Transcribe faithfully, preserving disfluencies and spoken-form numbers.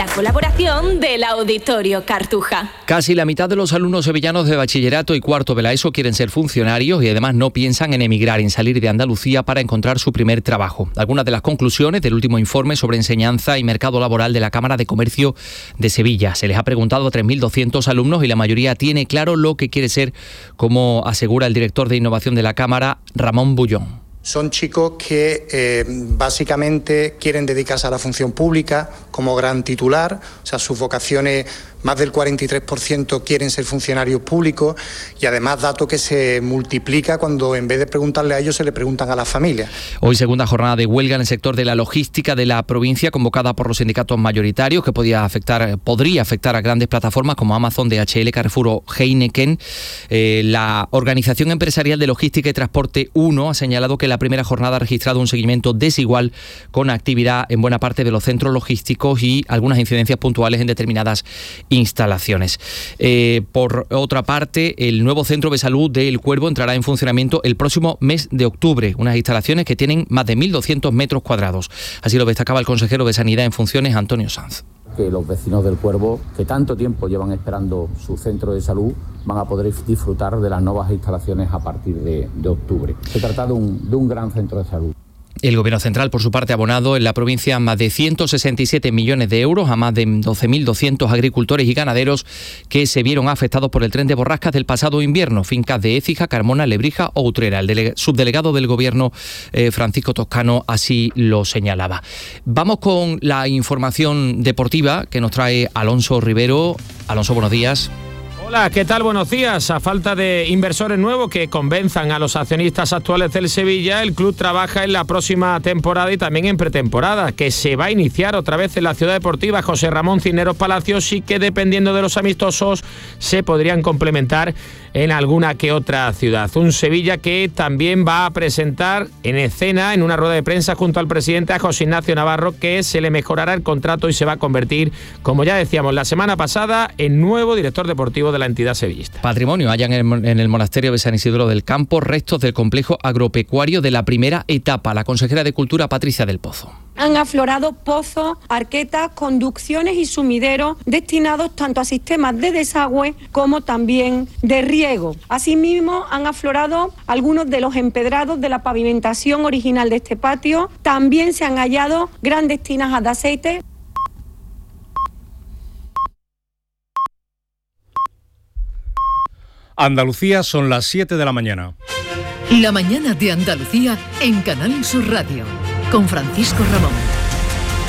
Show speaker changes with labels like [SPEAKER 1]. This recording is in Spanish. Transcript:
[SPEAKER 1] la colaboración del Auditorio Cartuja.
[SPEAKER 2] Casi la mitad de los alumnos sevillanos de bachillerato y cuarto de la ESO quieren ser funcionarios y además no piensan en emigrar, en salir de Andalucía para encontrar su primer trabajo. Algunas de las conclusiones del último informe sobre enseñanza y mercado laboral de la Cámara de Comercio de Sevilla. Se les ha preguntado a tres mil doscientos alumnos y la mayoría tiene claro lo que quiere ser, como asegura el director de innovación de la Cámara, Ramón Bullón.
[SPEAKER 3] Son chicos que eh, básicamente quieren dedicarse a la función pública como gran titular, o sea, sus vocaciones, más del cuarenta y tres por ciento quieren ser funcionarios públicos y además dato que se multiplica cuando en vez de preguntarle a ellos se le preguntan a las familias.
[SPEAKER 2] Hoy segunda jornada de huelga en el sector de la logística de la provincia convocada por los sindicatos mayoritarios que podía afectar, podría afectar a grandes plataformas como Amazon, D H L, Carrefour o Heineken. Eh, la Organización Empresarial de Logística y Transporte uno ha señalado que la primera jornada ha registrado un seguimiento desigual con actividad en buena parte de los centros logísticos y algunas incidencias puntuales en determinadas instalaciones. Eh, por otra parte, el nuevo centro de salud de El Cuervo entrará en funcionamiento el próximo mes de octubre, unas instalaciones que tienen más de mil doscientos metros cuadrados. Así lo destacaba el consejero de Sanidad en funciones, Antonio Sanz.
[SPEAKER 4] Que los vecinos del Cuervo, que tanto tiempo llevan esperando su centro de salud, van a poder disfrutar de las nuevas instalaciones a partir de, de octubre. Se trata de un, de un gran centro de salud.
[SPEAKER 2] El Gobierno central, por su parte, ha abonado en la provincia más de ciento sesenta y siete millones de euros a más de doce mil doscientos agricultores y ganaderos que se vieron afectados por el tren de borrascas del pasado invierno. Fincas de Écija, Carmona, Lebrija o Utrera. El delega- subdelegado del Gobierno, eh, Francisco Toscano, así lo señalaba. Vamos con la información deportiva que nos trae Alonso Rivero. Alonso, buenos días.
[SPEAKER 5] Hola, ¿qué tal? Buenos días. A falta de inversores nuevos que convenzan a los accionistas actuales del Sevilla, el club trabaja en la próxima temporada y también en pretemporada, que se va a iniciar otra vez en la ciudad deportiva José Ramón Cisneros Palacios y que, dependiendo de los amistosos, se podrían complementar en alguna que otra ciudad. Un Sevilla que también va a presentar en escena, en una rueda de prensa junto al presidente, a José Ignacio Navarro, que se le mejorará el contrato y se va a convertir, como ya decíamos la semana pasada, en nuevo director deportivo de la entidad sevillista.
[SPEAKER 2] Patrimonio, hallan en el, en el monasterio de San Isidro del Campo restos del complejo agropecuario de la primera etapa. La consejera de Cultura, Patricia del Pozo.
[SPEAKER 6] Han aflorado pozos, arquetas, conducciones y sumideros destinados tanto a sistemas de desagüe como también de riego. Asimismo, han aflorado algunos de los empedrados de la pavimentación original de este patio. También se han hallado grandes tinajas de aceite.
[SPEAKER 7] Andalucía, son las siete de la mañana.
[SPEAKER 8] La mañana de Andalucía en Canal Sur Radio, con Francisco Ramón.